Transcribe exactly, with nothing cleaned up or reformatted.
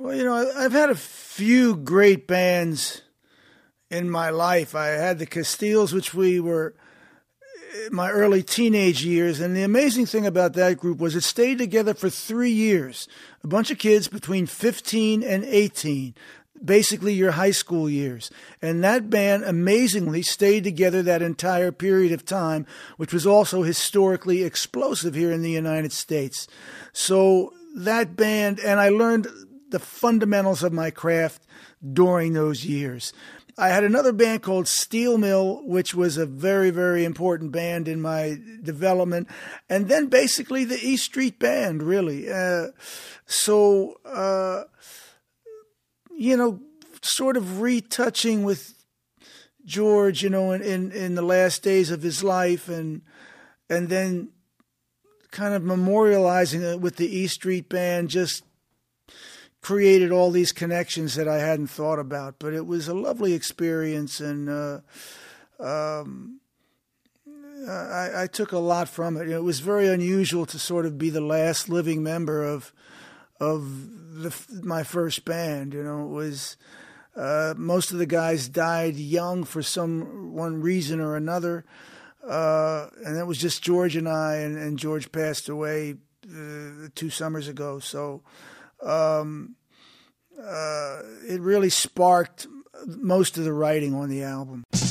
Well, you know, I- I've had a few great bands in my life. I had the Castiles, which we were in my early teenage years. And the amazing thing about that group was it stayed together for three years. A bunch of kids between fifteen and eighteen, basically your high school years. And that band amazingly stayed together that entire period of time, which was also historically explosive here in the United States. So that band, and I learned the fundamentals of my craft during those years. I had another band called Steel Mill, which was a very, very important band in my development. And then basically the E Street Band, really. Uh, so, uh, you know, sort of retouching with George, you know, in, in, in the last days of his life, and and then kind of memorializing it with the E Street Band, just created all these connections that I hadn't thought about. But it was a lovely experience, and uh, um, I, I took a lot from it. It was very unusual to sort of be the last living member of of the, my first band. You know, it was uh, most of the guys died young for some one reason or another, uh, and it was just George and I. And, and George passed away uh, two summers ago, so. Um, uh, it really sparked most of the writing on the album.